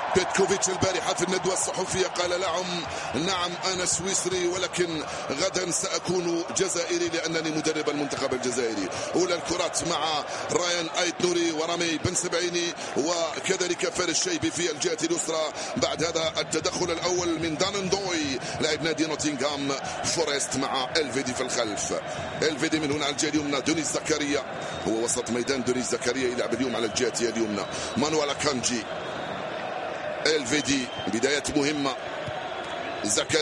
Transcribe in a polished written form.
بيتكوفيتش البارحة في الندوة الصحفية قال لهم نعم أنا سويسري ولكن غدا سأكون جزائري لأنني مدرب المنتخب الجزائري. أولى الكرات مع رايان آيت نوري ورامي بن سبعيني وكذلك فارس الشيبي في الجهة اليسرى. بعد هذا التدخل الأول من دانندوي لاعب نادي نوتنغهام فورست مع الفيدي في الخلف. الفيدي من هنا على الجهة اليمنى دونيس زكريا هو وسط ميدان. دونيس زكريا يلعب اليوم على الجهة اليمنى. مانويل أكانجي. الفيدي بداية مهمة. زكريا